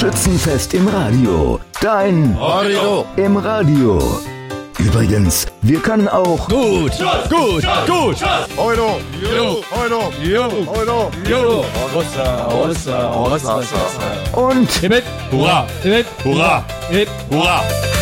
Schützenfest im Radio. Dein Radio im Radio. Übrigens, wir können auch gut. und Hurra, hurra, hurra.